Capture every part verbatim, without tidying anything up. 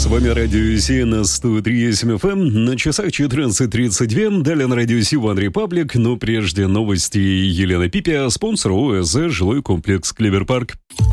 вами Радио Си на сто три и семь эф эм. На часах четырнадцать тридцать два. Далее на Радио Си One Republic. Но прежде новости. Елена Пипия, спонсор ОСЗ «Жилой комплекс Клевер-Парк».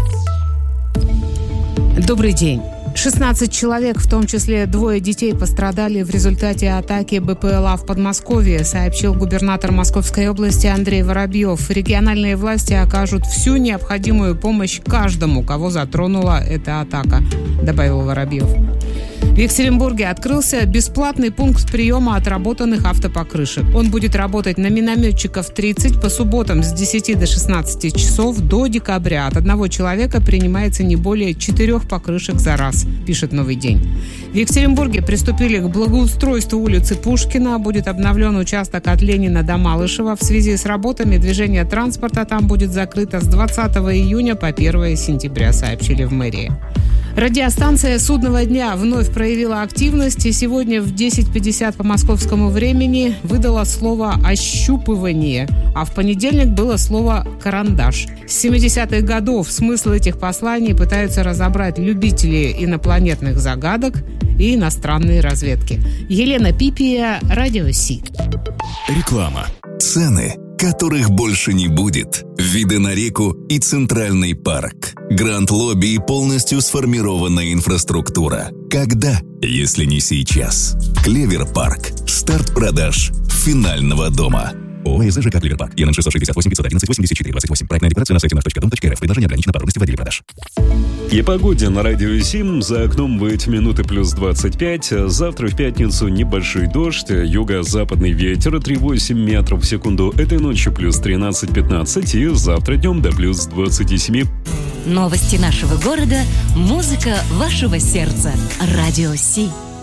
Добрый день. шестнадцать человек, в том числе двое детей, пострадали в результате атаки БПЛА в Подмосковье, сообщил губернатор Московской области Андрей Воробьев. Региональные власти окажут всю необходимую помощь каждому, кого затронула эта атака, добавил Воробьев. В Екатеринбурге открылся бесплатный пункт приема отработанных автопокрышек. Он будет работать на Минометчиков тридцать по субботам с десяти до шестнадцати часов до декабря. От одного человека принимается не более четырех покрышек за раз, пишет «Новый день». В Екатеринбурге приступили к благоустройству улицы Пушкина. Будет обновлен участок от Ленина до Малышева. В связи с работами движение транспорта там будет закрыто с двадцатого июня по первое сентября, сообщили в мэрии. Радиостанция «Судного дня» вновь проявила активность и сегодня в десять пятьдесят по московскому времени выдала слово «ощупывание», а в понедельник было слово «карандаш». С семидесятых годов смысл этих посланий пытаются разобрать любители инопланетных загадок и иностранные разведки. Елена Пипия, Радио Си. Реклама. Цены, которых больше не будет. Виды на реку и Центральный парк. Гранд-лобби и полностью сформированная инфраструктура. Когда, если не сейчас? Клевер-Парк. Старт продаж финального дома. ООО ЖК Клевер-Парк. ЕН шестьсот шестьдесят восемь пятьсот одиннадцать восемьдесят четыре двадцать восемь. Проектная декларация на сайте наш точка дом точка рф. Предложение ограничено по родности в отделе продаж. И погоде на Радио Сим. За окном будет минуты плюс двадцать пять. Завтра в пятницу небольшой дождь. Юго-западный ветер три целых восемь десятых метров в секунду. Этой ночью плюс тринадцать пятнадцать. И завтра днем до плюс двадцать семь. Новости нашего города. Музыка вашего сердца. Радио Си.